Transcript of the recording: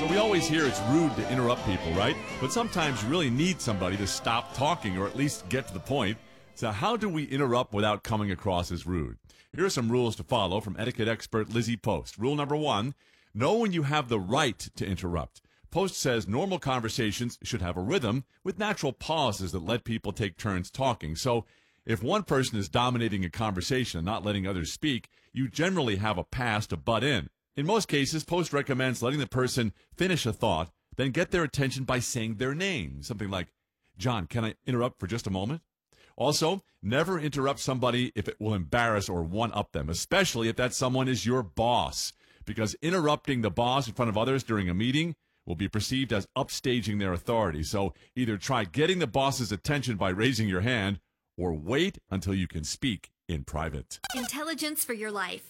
So we always hear it's rude to interrupt people, right? But sometimes you really need somebody to stop talking or at least get to the point. So how do we interrupt without coming across as rude? Here are some rules to follow from etiquette expert Lizzie Post. Rule number 1, know when you have the right to interrupt. Post says normal conversations should have a rhythm with natural pauses that let people take turns talking. So if one person is dominating a conversation and not letting others speak, you generally have a pass to butt in. In most cases, Post recommends letting the person finish a thought, then get their attention by saying their name. Something like, John, can I interrupt for just a moment? Also, never interrupt somebody if it will embarrass or one-up them, especially if that someone is your boss, because interrupting the boss in front of others during a meeting will be perceived as upstaging their authority. So either try getting the boss's attention by raising your hand or wait until you can speak in private. Intelligence for your life.